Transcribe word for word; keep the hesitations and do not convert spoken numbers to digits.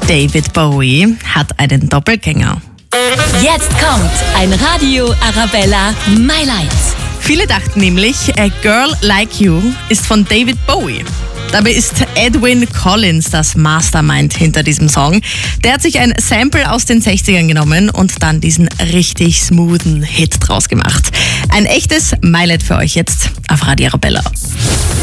David Bowie hat einen Doppelgänger. Jetzt kommt ein Radio Arabella My Light. Viele dachten nämlich, A Girl Like You ist von David Bowie. Dabei ist Edwyn Collins das Mastermind hinter diesem Song. Der hat sich ein Sample aus den sechzigern genommen und dann diesen richtig smoothen Hit draus gemacht. Ein echtes My Light für euch jetzt auf Radio Arabella.